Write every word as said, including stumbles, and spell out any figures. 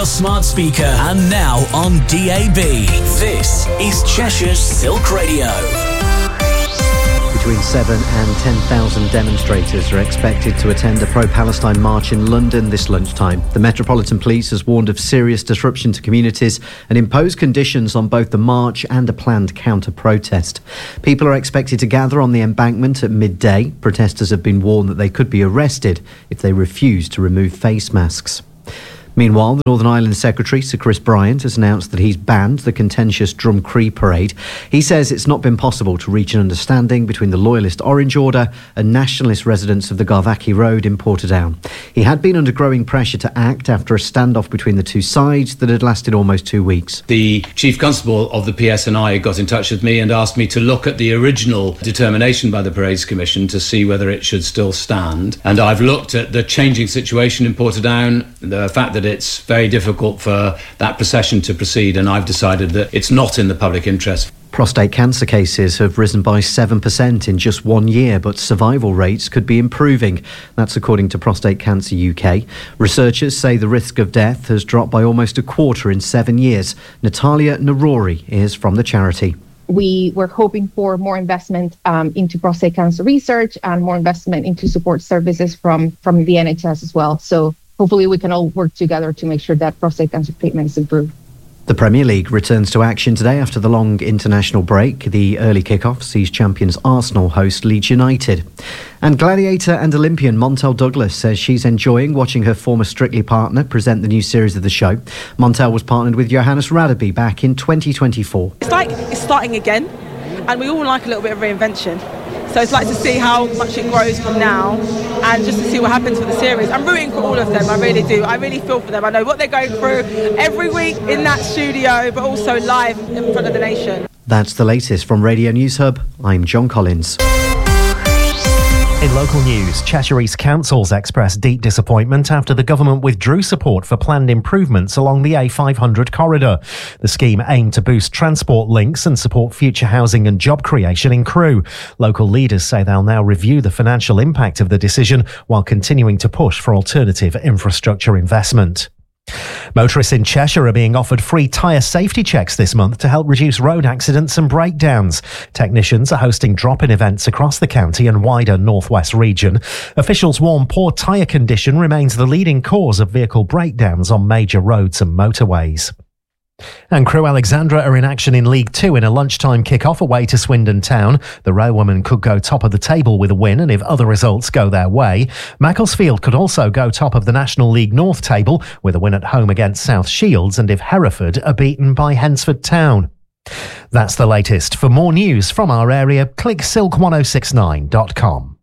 smart speaker and now on D A B. This is Cheshire's Silk Radio. Between seven and ten thousand demonstrators are expected to attend a pro-Palestine march in London this lunchtime. The Metropolitan Police has warned of serious disruption to communities and imposed conditions on both the march and a planned counter-protest. People are expected to gather on the embankment at midday. Protesters have been warned that they could be arrested if they refuse to remove face masks. Meanwhile, the Northern Ireland Secretary, Sir Chris Bryant, has announced that he's banned the contentious Drumcree parade. He says it's not been possible to reach an understanding between the Loyalist Orange Order and nationalist residents of the Garvackie Road in Portadown. He had been under growing pressure to act after a standoff between the two sides that had lasted almost two weeks. The Chief Constable of the P S N I got in touch with me and asked me to look at the original determination by the Parades Commission to see whether it should still stand. And I've looked at the changing situation in Portadown, the fact that it's very difficult for that procession to proceed, and I've decided that it's not in the public interest. Prostate cancer cases have risen by seven percent in just one year, but survival rates could be improving. That's according to Prostate Cancer U K. Researchers say the risk of death has dropped by almost a quarter in seven years. Natalia Narori is from the charity. We were hoping for more investment um, into prostate cancer research and more investment into support services from, from the N H S as well. So hopefully we can all work together to make sure that prostate cancer treatment is improved. The Premier League returns to action today after the long international break. The early kick-off sees champions Arsenal host Leeds United. And gladiator and Olympian Montel Douglas says she's enjoying watching her former Strictly partner present the new series of the show. Montel was partnered with Johannes Radaby back in twenty twenty-four. It's like it's starting again, and we all like a little bit of reinvention. So it's like to see how much it grows from now and just to see what happens for the series. I'm rooting for all of them, I really do. I really feel for them. I know what they're going through every week in that studio, but also live in front of the nation. That's the latest from Radio News Hub. I'm John Collins. In local news, Cheshire East Council's expressed deep disappointment after the government withdrew support for planned improvements along the A five hundred corridor. The scheme aimed to boost transport links and support future housing and job creation in Crewe. Local leaders say they'll now review the financial impact of the decision while continuing to push for alternative infrastructure investment. Motorists in Cheshire are being offered free tyre safety checks this month to help reduce road accidents and breakdowns. Technicians are hosting drop-in events across the county and wider northwest region. Officials warn poor tyre condition remains the leading cause of vehicle breakdowns on major roads and motorways. And Crewe Alexandra are in action in League Two in a lunchtime kick-off away to Swindon Town. The Row Women could go top of the table with a win, and if other results go their way, Macclesfield could also go top of the National League North table with a win at home against South Shields, and if Hereford are beaten by Hensford Town. That's the latest. For more news from our area, click silk ten sixty-nine dot com.